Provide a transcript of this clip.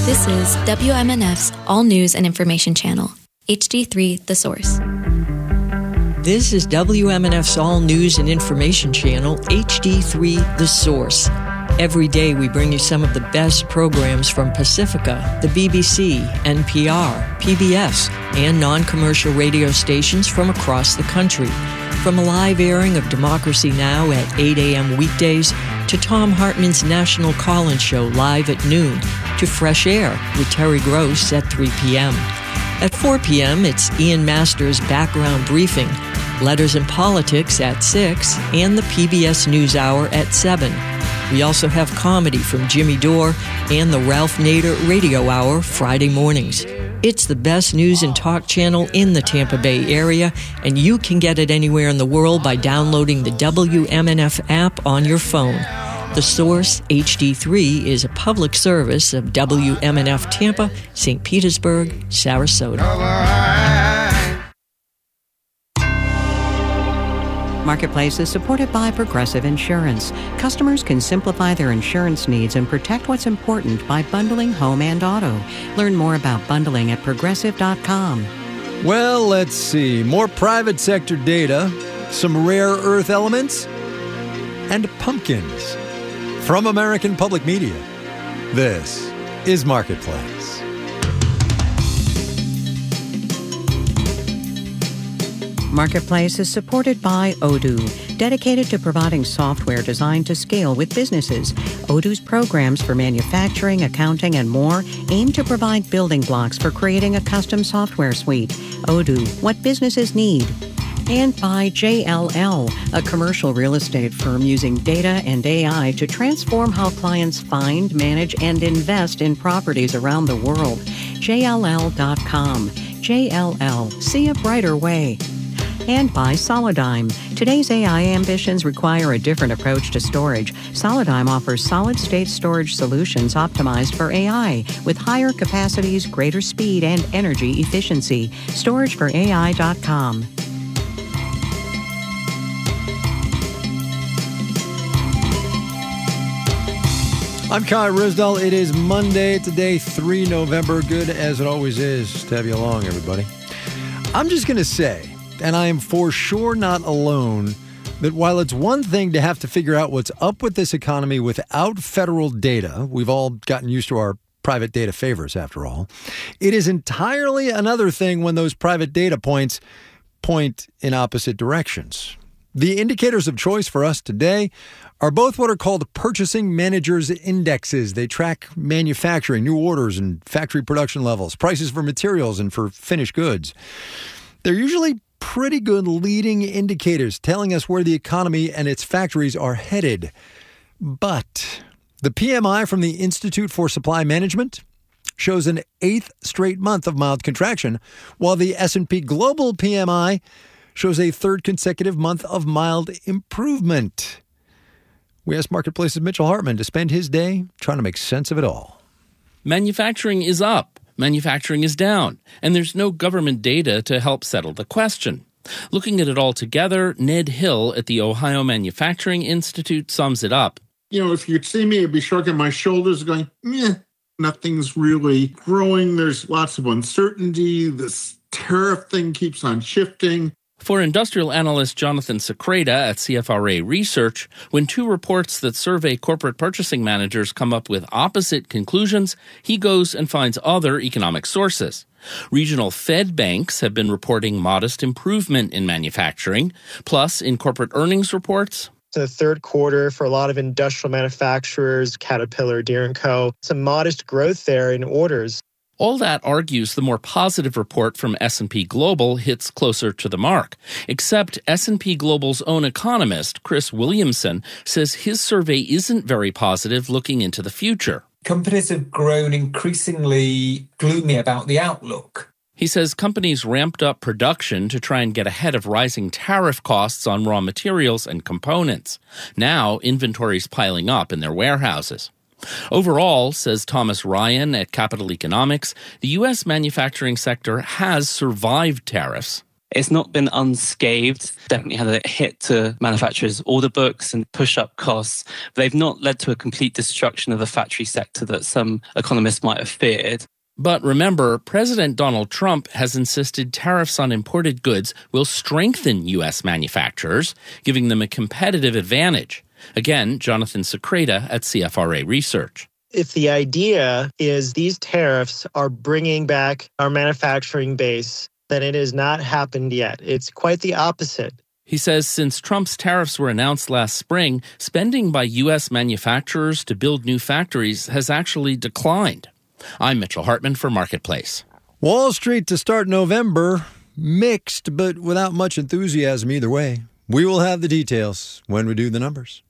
This is WMNF's All News and Information Channel, HD3 The Source. This is WMNF's All News and Information Channel, HD3 The Source. Every day we bring you some of the best programs from Pacifica, the BBC, NPR, PBS, and non-commercial radio stations from across the country. From a live airing of Democracy Now! At 8 a.m. weekdays, to Tom Hartman's National Call-In Show live at noon, to Fresh Air with Terry Gross at 3 p.m. At 4 p.m., it's Ian Masters' Background Briefing, Letters and Politics at 6, and the PBS NewsHour at 7. We also have comedy from Jimmy Dore and the Ralph Nader Radio Hour Friday mornings. It's the best news and talk channel in the Tampa Bay area, and you can get it anywhere in the world by downloading the WMNF app on your phone. The Source HD3 is a public service of WMNF Tampa, St. Petersburg, Sarasota. Marketplace is supported by Progressive Insurance. Customers can simplify their insurance needs and protect what's important by bundling home and auto. Learn more about bundling at Progressive.com. Well, let's see. More private sector data, some rare earth elements, and pumpkins. From American Public Media, this is Marketplace. Marketplace is supported by Odoo, dedicated to providing software designed to scale with businesses. Odoo's programs for manufacturing, accounting, and more aim to provide building blocks for creating a custom software suite. Odoo, what businesses need. And by JLL, a commercial real estate firm using data and AI to transform how clients find, manage, and invest in properties around the world. JLL.com. JLL, see a brighter way. And by Solidigm. Today's AI ambitions require a different approach to storage. Solidigm offers solid-state storage solutions optimized for AI with higher capacities, greater speed, and energy efficiency. StorageForAI.com. I'm Kai Risdall. It is Monday, today, 3 November. Good as it always is to have you along, everybody. I'm just going to say, and I am for sure not alone, that while it's one thing to have to figure out what's up with this economy without federal data, we've all gotten used to our private data favors after all, it is entirely another thing when those private data points point in opposite directions. The indicators of choice for us today are both what are called purchasing managers' indexes. They track manufacturing, new orders, and factory production levels, prices for materials and for finished goods. They're usually pretty good leading indicators telling us where the economy and its factories are headed. But the PMI from the Institute for Supply Management shows an 8th straight month of mild contraction, while the S&P Global PMI shows a 3rd consecutive month of mild improvement. We asked Marketplace's Mitchell Hartman to spend his day trying to make sense of it all. Manufacturing is up. Manufacturing is down, and there's no government data to help settle the question. Looking at it all together, Ned Hill at the Ohio Manufacturing Institute sums it up. You know, if you'd see me, I'd be shrugging my shoulders going, nothing's really growing. There's lots of uncertainty. This tariff thing keeps on shifting. For industrial analyst Jonathan Secreta at CFRA Research, when two reports that survey corporate purchasing managers come up with opposite conclusions, he goes and finds other economic sources. Regional Fed banks have been reporting modest improvement in manufacturing. Plus, in corporate earnings reports, the third quarter for a lot of industrial manufacturers, Caterpillar, Deere & Co., some modest growth there in orders. All that argues the more positive report from S&P Global hits closer to the mark. Except S&P Global's own economist, Chris Williamson, says his survey isn't very positive looking into the future. Companies have grown increasingly gloomy about the outlook. He says companies ramped up production to try and get ahead of rising tariff costs on raw materials and components. Now, inventory's piling up in their warehouses. Overall, says Thomas Ryan at Capital Economics, the U.S. manufacturing sector has survived tariffs. It's not been unscathed. Definitely had a hit to manufacturers' order books and push up costs. But they've not led to a complete destruction of the factory sector that some economists might have feared. But remember, President Donald Trump has insisted tariffs on imported goods will strengthen U.S. manufacturers, giving them a competitive advantage. Again, Jonathan Secreta at CFRA Research. If the idea is these tariffs are bringing back our manufacturing base, then it has not happened yet. It's quite the opposite. He says since Trump's tariffs were announced last spring, spending by U.S. manufacturers to build new factories has actually declined. I'm Mitchell Hartman for Marketplace. Wall Street to start November, mixed, but without much enthusiasm either way. We will have the details when we do the numbers.